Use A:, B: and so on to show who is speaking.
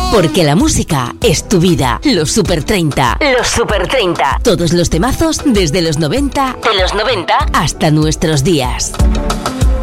A: Porque la música es tu vida. Los Super 30. Los Super 30. Todos los temazos desde los 90. De los 90 hasta nuestros días.